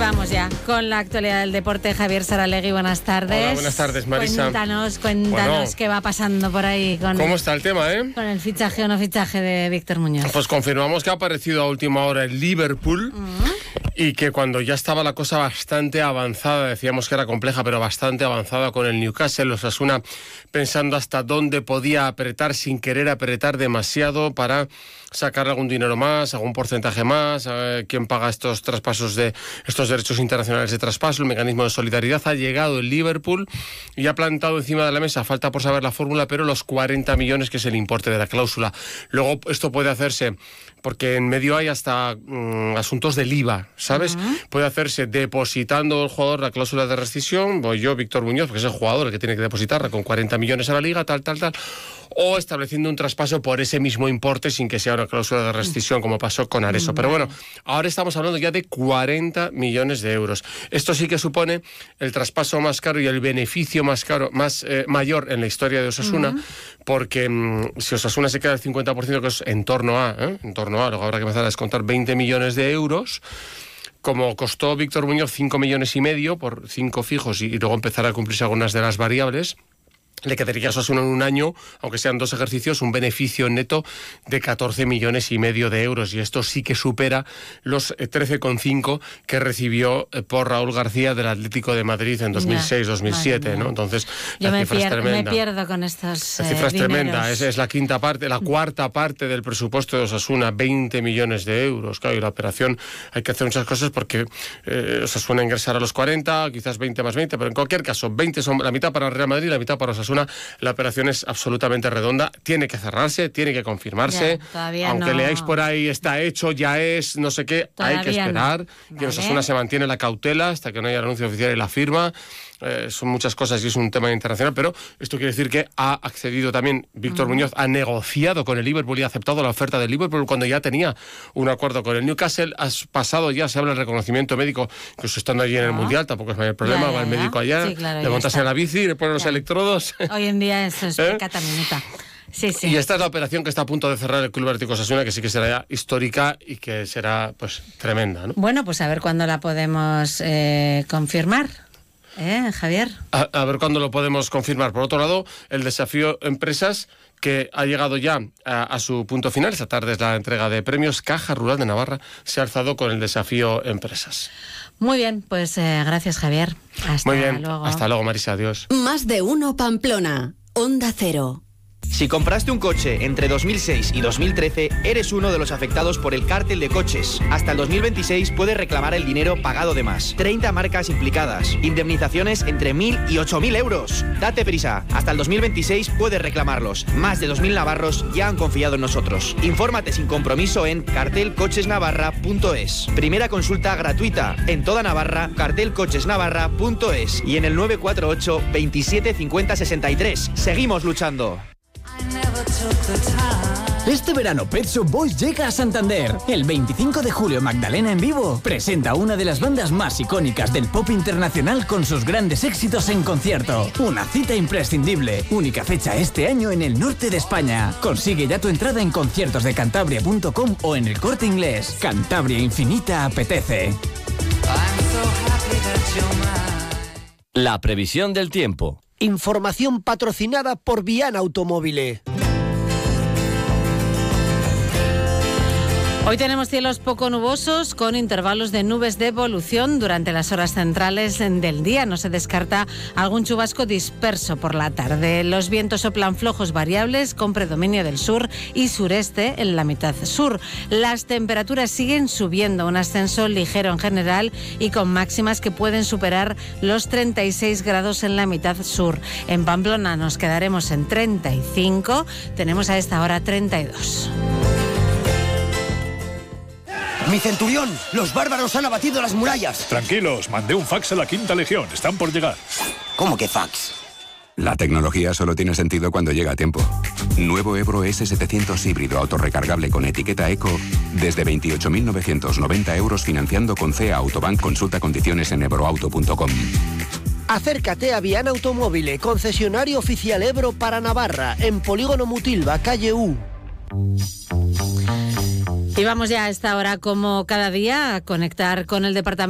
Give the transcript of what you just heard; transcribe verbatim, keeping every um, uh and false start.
vamos ya con la actualidad del deporte. Javier Saralegui, buenas tardes. Hola, buenas tardes, Marisa. Cuéntanos, cuéntanos bueno, qué va pasando por ahí con, ¿cómo está el tema, eh? con el fichaje o no fichaje de Víctor Muñoz. Pues confirmamos que ha aparecido a última hora el Liverpool uh-huh. y que cuando ya estaba la cosa bastante avanzada, decíamos que era compleja, pero bastante avanzada con el Newcastle, los Osasuna pensando hasta dónde podía apretar sin querer apretar demasiado para sacar algún dinero más, algún porcentaje más, eh, quién paga estos traspasos de estos derechos internacionales de traspaso, el mecanismo de solidaridad. Ha llegado el Liverpool y ha plantado encima de la mesa, falta por saber la fórmula, pero los cuarenta millones que es el importe de la cláusula. Luego esto puede hacerse, porque en medio hay hasta mmm, asuntos del I V A, ¿sabes? Uh-huh. Puede hacerse depositando el jugador la cláusula de rescisión, voy yo, Víctor Muñoz, porque es el jugador el que tiene que depositarla con cuarenta millones a la liga, tal, tal, tal, o estableciendo un traspaso por ese mismo importe sin que sea una cláusula de rescisión como pasó con Areso. Pero bueno, ahora estamos hablando ya de cuarenta millones de euros. Esto sí que supone el traspaso más caro y el beneficio más caro, más eh, mayor en la historia de Osasuna, uh-huh. porque mmm, si Osasuna se queda el cincuenta por ciento, que es en torno a, ¿eh? en torno a, luego habrá que empezar a descontar veinte millones de euros, como costó Víctor Muñoz cinco millones y medio por cinco fijos y, y luego empezar a cumplirse algunas de las variables, le quedaría a Osasuna en un año, aunque sean dos ejercicios, un beneficio neto de catorce millones y medio de euros. Y esto sí que supera los trece coma cinco que recibió por Raúl García del Atlético de Madrid en dos mil seis dos mil siete, ¿no? Entonces, Yo la me, cifra pier- es tremenda. me pierdo con estos La cifra eh, es tremenda. Es, es la quinta parte, la cuarta parte del presupuesto de Osasuna, veinte millones de euros. Claro, y la operación hay que hacer muchas cosas porque eh, Osasuna ingresará a los cuarenta, quizás veinte más veinte, pero en cualquier caso, veinte son la mitad para Real Madrid y la mitad para Osasuna. La operación es absolutamente redonda, tiene que cerrarse, tiene que confirmarse, ya, aunque no. leáis por ahí está hecho, ya es, no sé qué, todavía hay que esperar, no. que vale. Osasuna se mantiene la cautela hasta que no haya el anuncio oficial y la firma. Eh, son muchas cosas y es un tema internacional, pero esto quiere decir que ha accedido también Víctor uh-huh. Muñoz, ha negociado con el Liverpool y ha aceptado la oferta del Liverpool cuando ya tenía un acuerdo con el Newcastle. Has pasado ya, se habla del reconocimiento médico, incluso estando allí en el uh-huh. Mundial, tampoco es mayor problema, ya, ya, va el médico allá, sí, claro, le montas en la bici, le pones los electrodos. Hoy en día eso es ¿Eh? cata minuta. Sí, sí. Y esta es la operación que está a punto de cerrar el Club Atlético Osasuna, que sí que será ya histórica y que será pues tremenda, ¿no? Bueno, pues a ver cuándo la podemos eh, confirmar. ¿Eh, Javier? A, a ver cuándo lo podemos confirmar. Por otro lado, el desafío Empresas, que ha llegado ya a, a su punto final. Esta tarde es la entrega de premios. Caja Rural de Navarra se ha alzado con el desafío Empresas. Muy bien, pues eh, gracias, Javier. Hasta Muy bien, luego. Hasta luego, Marisa. Adiós. Más de uno Pamplona. Onda Cero. Si compraste un coche entre dos mil seis y dos mil trece, eres uno de los afectados por el cártel de coches. Hasta el dos mil veintiséis puedes reclamar el dinero pagado de más. treinta marcas implicadas. Indemnizaciones entre mil y ocho mil euros. Date prisa. Hasta el dos mil veintiséis puedes reclamarlos. Más de dos mil navarros ya han confiado en nosotros. Infórmate sin compromiso en cartel coches navarra punto es. Primera consulta gratuita. En toda Navarra, cartel coches navarra punto es. Y en el nueve cuatro ocho, veintisiete cincuenta sesenta y tres. Seguimos luchando. Este verano Pet Shop Boys llega a Santander. El veinticinco de julio Magdalena en vivo presenta una de las bandas más icónicas del pop internacional con sus grandes éxitos en concierto. Una cita imprescindible. Única fecha este año en el norte de España. Consigue ya tu entrada en conciertos de cantabria punto com o en el Corte Inglés. Cantabria Infinita apetece. La previsión del tiempo. Información patrocinada por Viana Automóvil. Hoy tenemos cielos poco nubosos con intervalos de nubes de evolución durante las horas centrales del día. No se descarta algún chubasco disperso por la tarde. Los vientos soplan flojos variables con predominio del sur y sureste en la mitad sur. Las temperaturas siguen subiendo, un ascenso ligero en general y con máximas que pueden superar los treinta y seis grados en la mitad sur. En Pamplona nos quedaremos en treinta y cinco, tenemos a esta hora treinta y dos. Mi centurión, los bárbaros han abatido las murallas. Tranquilos, mandé un fax a la Quinta Legión, están por llegar. ¿Cómo que fax? La tecnología solo tiene sentido cuando llega a tiempo. Nuevo Ebro ese setecientos híbrido autorrecargable con etiqueta Eco desde veintiocho mil novecientos noventa euros financiando con C E A Autobank. Consulta condiciones en ebroauto punto com. Acércate a Viana Automóvil, concesionario oficial Ebro para Navarra, en Polígono Mutilva, calle U. Y vamos ya a esta hora, como cada día, a conectar con el departamento